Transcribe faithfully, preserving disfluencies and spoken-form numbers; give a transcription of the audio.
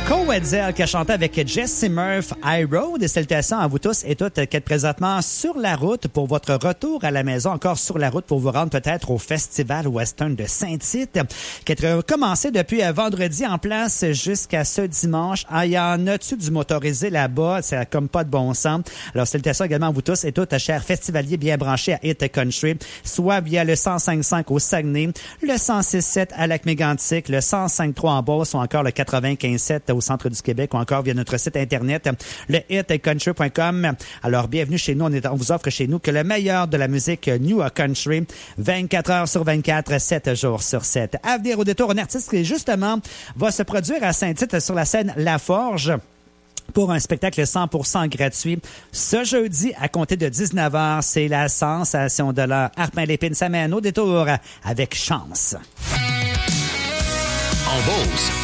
Coetzel qui a chanté avec Jesse Murph, I Road. Et salutations à vous tous et toutes qui êtes présentement sur la route pour votre retour à la maison, encore sur la route pour vous rendre peut-être au Festival Western de Saint-Tite, qui a commencé depuis vendredi en place jusqu'à ce dimanche. Ah, y en a-tu du motorisé là-bas? C'est comme pas de bon sens. Alors, salutations également à vous tous et toutes, chers festivaliers bien branchés à Hit Country, soit via le cent cinq cinq au Saguenay, le cent six sept à Lac-Mégantic, le cent cinq trois en Beauce ou encore le quatre-vingt-quinze sept au centre du Québec ou encore via notre site internet, le hit country point com. Alors, bienvenue chez nous. On, est, on vous offre chez nous que le meilleur de la musique New Country, vingt-quatre heures sur vingt-quatre, sept jours sur sept. À venir au détour, un artiste qui, justement, va se produire à Saint-Tite sur la scène La Forge pour un spectacle cent pour cent gratuit. Ce jeudi, à compter de dix-neuf heures, c'est la sensation de l'heure. Arpin Lépine s'amène au détour avec Chance. En Beauce,